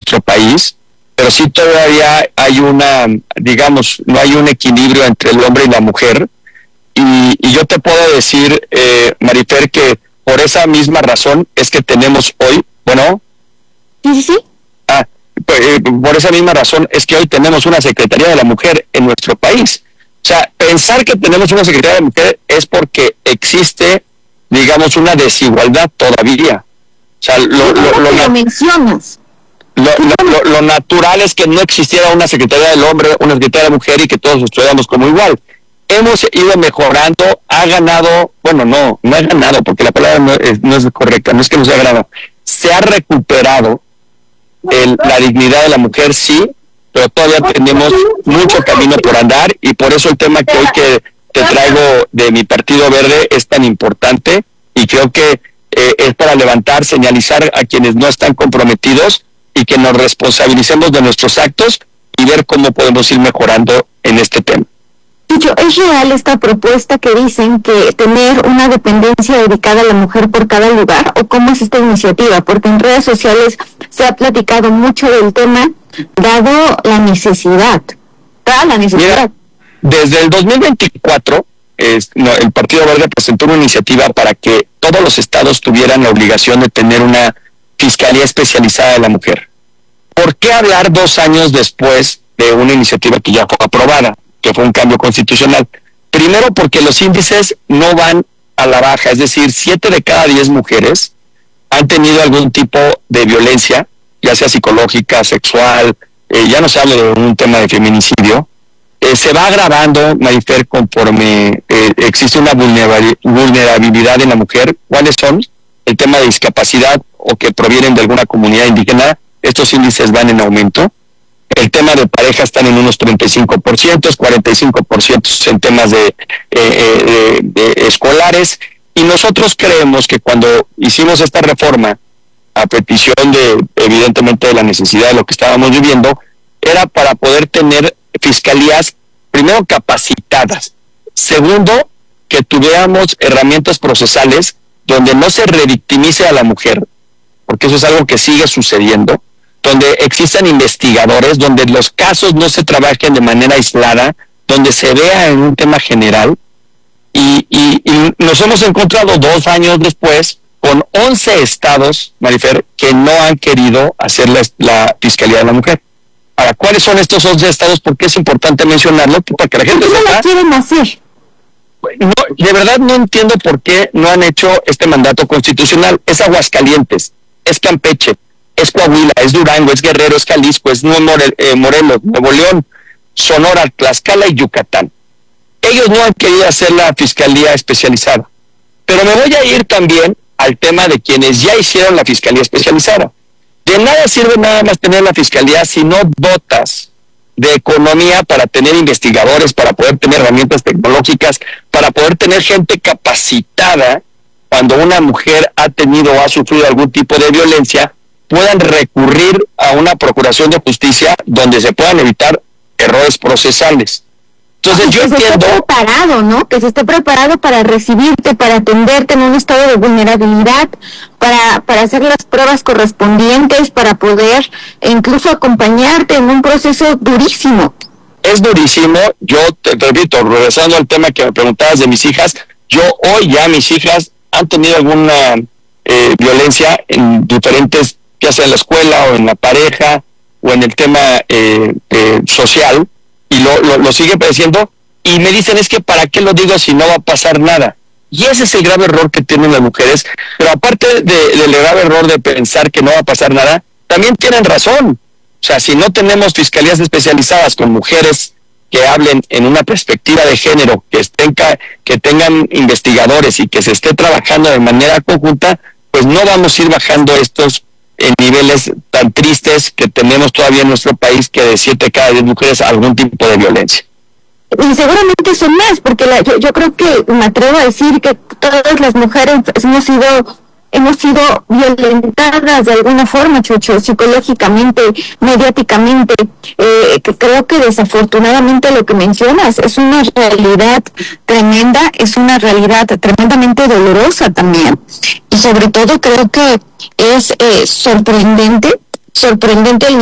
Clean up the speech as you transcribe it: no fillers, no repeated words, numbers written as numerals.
nuestro país, pero sí todavía hay no hay un equilibrio entre el hombre y la mujer. Y yo te puedo decir, Marifer, que por esa misma razón es que tenemos hoy, Sí. por esa misma razón es que hoy tenemos una Secretaría de la Mujer en nuestro país. O sea, pensar que tenemos una Secretaría de la Mujer es porque existe, digamos, una desigualdad todavía. O sea, lo mencionas. Lo natural es que no existiera una Secretaría del Hombre, una Secretaría de la Mujer y que todos estuviéramos como igual. Hemos ido mejorando, ha ganado, no ha ganado, porque la palabra no es correcta, no es que no se ha ganado, se ha recuperado la dignidad de la mujer, sí, pero todavía tenemos mucho camino por andar, y por eso el tema que hoy que te traigo de mi Partido Verde es tan importante, y creo que es para levantar, señalizar a quienes no están comprometidos y que nos responsabilicemos de nuestros actos y ver cómo podemos ir mejorando en este tema. Chucho, ¿es real esta propuesta que dicen que tener una dependencia dedicada a la mujer por cada lugar? ¿O cómo es esta iniciativa? Porque en redes sociales se ha platicado mucho del tema, dado la necesidad. Mira, desde el 2024, el Partido Verde presentó una iniciativa para que todos los estados tuvieran la obligación de tener una fiscalía especializada de la mujer. ¿Por qué hablar 2 años después de una iniciativa que ya fue aprobada, que fue un cambio constitucional? Primero, porque los índices no van a la baja, es decir, 7 de cada 10 mujeres han tenido algún tipo de violencia, ya sea psicológica, sexual, ya no se habla de un tema de feminicidio. Se va agravando, Marifer, conforme existe una vulnerabilidad en la mujer. ¿Cuáles son? El tema de discapacidad o que provienen de alguna comunidad indígena, estos índices van en aumento. El tema de pareja están en unos 35%, 45% en temas de escolares, y nosotros creemos que cuando hicimos esta reforma, a petición evidentemente de la necesidad de lo que estábamos viviendo, era para poder tener fiscalías, primero, capacitadas, segundo, que tuviéramos herramientas procesales donde no se revictimice a la mujer, porque eso es algo que sigue sucediendo, donde existan investigadores, donde los casos no se trabajen de manera aislada, donde se vea en un tema general, y nos hemos encontrado 2 años después con 11 estados, Marifer, que no han querido hacer la Fiscalía de la Mujer. Ahora, ¿cuáles son estos 11 estados? Porque es importante mencionarlo, para que la gente sepa. ¿Por qué no la quieren hacer? No, de verdad no entiendo por qué no han hecho este mandato constitucional. Es Aguascalientes, es Campeche, es Coahuila, es Durango, es Guerrero, es Jalisco, es Morelos, Nuevo León, Sonora, Tlaxcala y Yucatán. Ellos no han querido hacer la fiscalía especializada. Pero me voy a ir también al tema de quienes ya hicieron la fiscalía especializada. De nada sirve nada más tener la fiscalía si no dotas de economía para tener investigadores, para poder tener herramientas tecnológicas, para poder tener gente capacitada cuando una mujer ha tenido o ha sufrido algún tipo de violencia, puedan recurrir a una procuración de justicia donde se puedan evitar errores procesales. Entonces yo entiendo... Que esté preparado, ¿no? Que se esté preparado para recibirte, para atenderte en un estado de vulnerabilidad, para hacer las pruebas correspondientes, para poder incluso acompañarte en un proceso durísimo. Es durísimo. Yo te repito, regresando al tema que me preguntabas de mis hijas, yo hoy ya mis hijas han tenido alguna violencia en diferentes, ya sea en la escuela o en la pareja o en el tema social, y lo sigue padeciendo, y me dicen, es que ¿para qué lo digo si no va a pasar nada? Y ese es el grave error que tienen las mujeres, pero aparte del grave error de pensar que no va a pasar nada, también tienen razón. O sea, si no tenemos fiscalías especializadas con mujeres que hablen en una perspectiva de género, que tengan investigadores y que se esté trabajando de manera conjunta, pues no vamos a ir bajando estos en niveles tan tristes que tenemos todavía en nuestro país, que de 7 cada 10 mujeres algún tipo de violencia. Y seguramente son más, porque yo creo que me atrevo a decir que todas las mujeres hemos sido violentadas de alguna forma, Chucho, psicológicamente, mediáticamente. Creo que desafortunadamente lo que mencionas es una realidad tremenda, es una realidad tremendamente dolorosa también. Y sobre todo creo que es sorprendente el